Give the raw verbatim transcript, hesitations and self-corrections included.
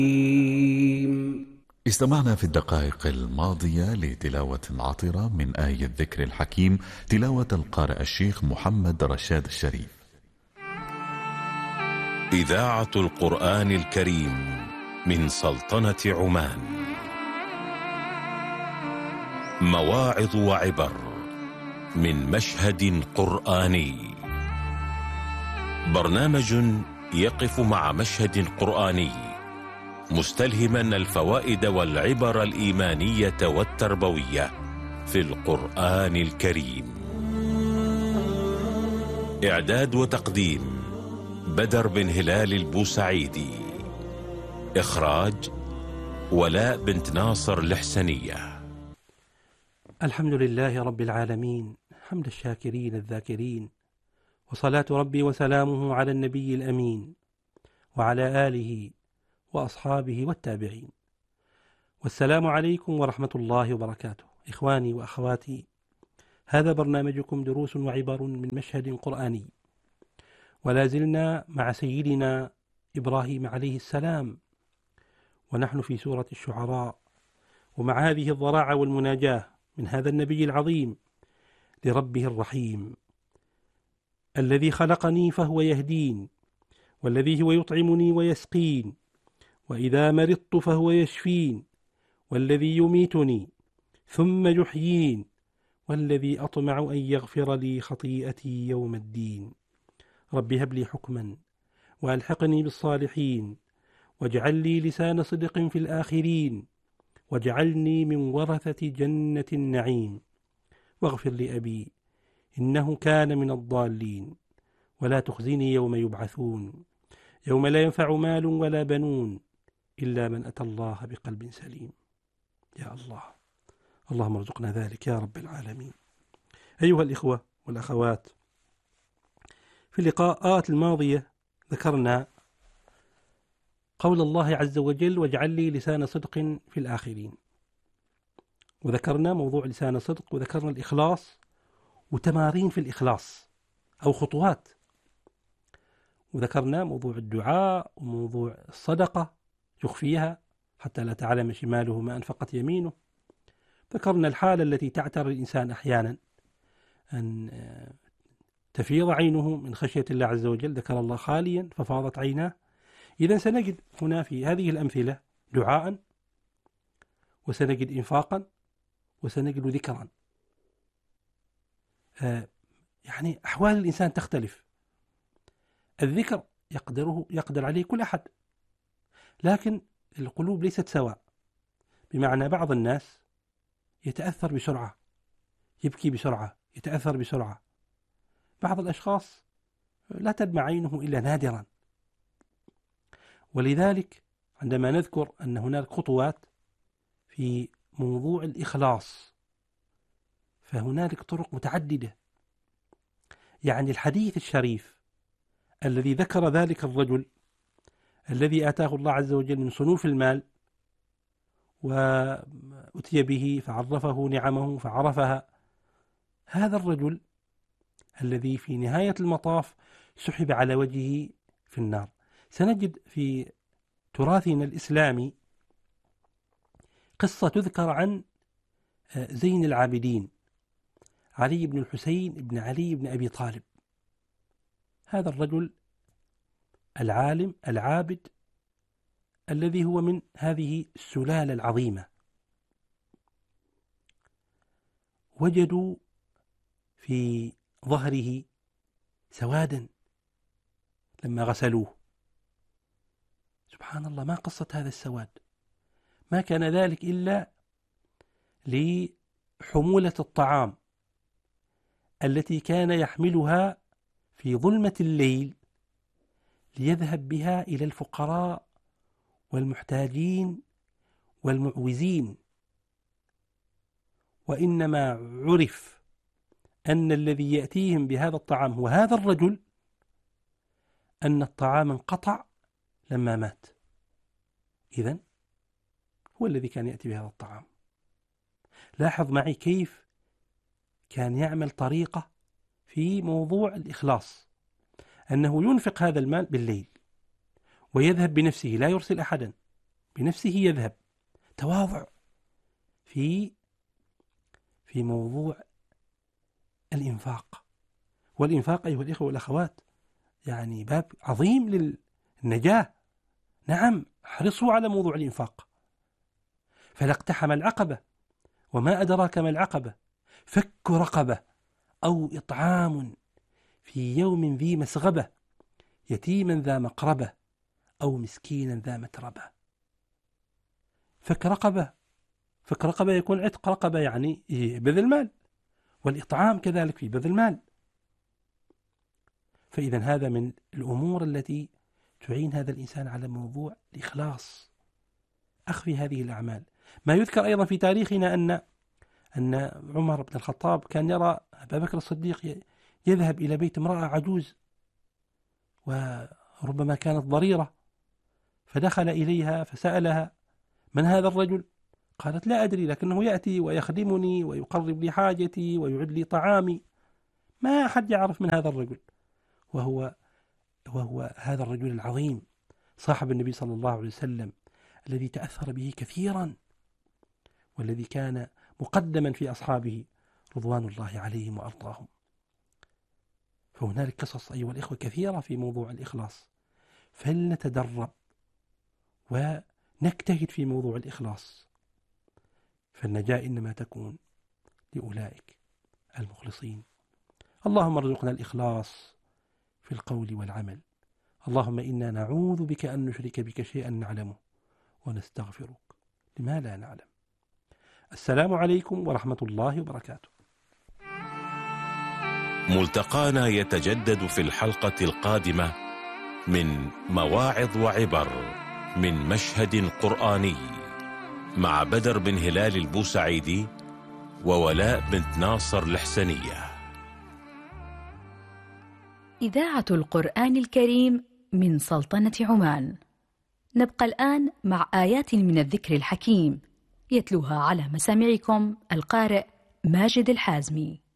استمعنا في الدقائق الماضية لتلاوة عطرة من آية الذكر الحكيم، تلاوة القارئ الشيخ محمد رشاد الشريف. إذاعة القرآن الكريم من سلطنة عمان. مواعظ وعبر من مشهد قرآني. برنامج يقف مع مشهد قرآني مستلهما الفوائد والعبر الإيمانية والتربوية في القرآن الكريم. إعداد وتقديم بدر بن هلال البوسعيدي. إخراج ولاء بنت ناصر الحسنية. الحمد لله رب العالمين، حمد الشاكرين الذاكرين، وصلاة ربي وسلامه على النبي الأمين وعلى آله وأصحابه والتابعين. والسلام عليكم ورحمة الله وبركاته. إخواني وأخواتي، هذا برنامجكم دروس وعبر من مشهد قرآني، ولا زلنا مع سيدنا إبراهيم عليه السلام، ونحن في سورة الشعراء، ومع هذه الضراعة والمناجاة من هذا النبي العظيم لربه الرحيم، الذي خلقني فهو يهدين، والذي هو يطعمني ويسقين، وإذا مرضت فهو يشفين، والذي يميتني ثم يحيين، والذي أطمع أن يغفر لي خطيئتي يوم الدين. رب هب لي حكما وألحقني بالصالحين، واجعل لي لسان صدق في الآخرين، واجعلني من ورثة جنة النعيم، واغفر لأبي إنه كان من الضالين، ولا تخزني يوم يبعثون، يوم لا ينفع مال ولا بنون إلا من أتى الله بقلب سليم. يا الله، اللهم ارزقنا ذلك يا رب العالمين. أيها الإخوة والأخوات، في اللقاءات الماضية ذكرنا قول الله عز وجل: واجعل لي لسان صدق في الآخرين، وذكرنا موضوع لسان صدق، وذكرنا الإخلاص وتمارين في الإخلاص أو خطوات، وذكرنا موضوع الدعاء وموضوع الصدقة يخفيها حتى لا تعلم شماله ما أنفقت يمينه. ذكرنا الحالة التي تعتري الإنسان أحيانا أن تفيض عينه من خشية الله عز وجل، ذكر الله خاليا ففاضت عيناه. إذن سنجد هنا في هذه الأمثلة دعاء، وسنجد إنفاقا، وسنجد ذكرا. آه يعني أحوال الإنسان تختلف. الذكر يقدره يقدر عليه كل أحد، لكن القلوب ليست سواء، بمعنى بعض الناس يتأثر بسرعة، يبكي بسرعة، يتأثر بسرعة. بعض الأشخاص لا تدمع عينه إلا نادرا. ولذلك عندما نذكر أن هناك خطوات في موضوع الإخلاص، فهنالك طرق متعددة. يعني الحديث الشريف الذي ذكر ذلك الرجل الذي آتاه الله عز وجل من صنوف المال، وأتي به فعرفه نعمه فعرفها، هذا الرجل الذي في نهاية المطاف سحب على وجهه في النار. سنجد في تراثنا الإسلامي قصة تذكر عن زين العابدين علي بن الحسين بن علي بن أبي طالب. هذا الرجل العالم العابد الذي هو من هذه السلالة العظيمة، وجدوا في ظهره سوادا لما غسلوه. سبحان الله، ما قصة هذا السواد؟ ما كان ذلك إلا لحمولة الطعام التي كان يحملها في ظلمة الليل ليذهب بها إلى الفقراء والمحتاجين والمعوزين. وإنما عرف أن الذي يأتيهم بهذا الطعام هو هذا الرجل، أن الطعام انقطع لما مات. إذن هو الذي كان يأتي بهذا الطعام. لاحظ معي كيف كان يعمل طريقة في موضوع الإخلاص، أنه ينفق هذا المال بالليل ويذهب بنفسه لا يرسل أحدا، بنفسه يذهب. تواضع في في موضوع الإنفاق. والإنفاق أيها الإخوة والأخوات يعني باب عظيم للنجاة. نعم، احرصوا على موضوع الإنفاق. فلا اقتحم العقبة، وما أدراك ما العقبة، فك رقبة أو إطعام في يوم ذي مسغبة، يتيما ذا مقربة أو مسكينا ذا متربة. فك رقبة، فك رقبة يكون عتق رقبة، يعني بذل مال، والإطعام كذلك في بذل مال. فإذا هذا من الأمور التي تعين هذا الإنسان على موضوع الإخلاص، أخفي هذه الأعمال. ما يذكر أيضا في تاريخنا أن أن عمر بن الخطاب كان يرى أبا بكر الصديق يذهب إلى بيت امرأة عجوز وربما كانت ضريرة، فدخل إليها فسألها: من هذا الرجل؟ قالت: لا أدري، لكنه يأتي ويخدمني ويقرب لي حاجتي ويعد لي طعامي، ما أحد يعرف من هذا الرجل. وهو وهو هذا الرجل العظيم صاحب النبي صلى الله عليه وسلم، الذي تأثر به كثيرا، والذي كان مقدما في أصحابه رضوان الله عليهم وأرضاهم. فهنالك قصص أيها الإخوة كثيرة في موضوع الإخلاص، فلنتدرب ونجتهد في موضوع الإخلاص، فالنجاة إنما تكون لأولئك المخلصين. اللهم ارزقنا الإخلاص في القول والعمل. اللهم إنا نعوذ بك أن نشرك بك شيئا نعلمه ونستغفرك لما لا نعلم. السلام عليكم ورحمة الله وبركاته. ملتقانا يتجدد في الحلقة القادمة من مواعظ وعبر من مشهد قرآني مع بدر بن هلال البوسعيدي وولاء بنت ناصر الحسنية. إذاعة القرآن الكريم من سلطنة عمان. نبقى الآن مع آيات من الذكر الحكيم يتلوها على مسامعكم القارئ ماجد الحازمي.